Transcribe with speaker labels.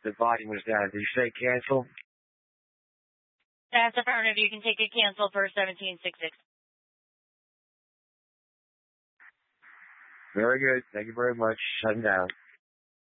Speaker 1: The volume was down. Did you say cancel?
Speaker 2: That's affirmative. You can take a cancel for 1766.
Speaker 1: Very good. Thank you very much. Shutting down.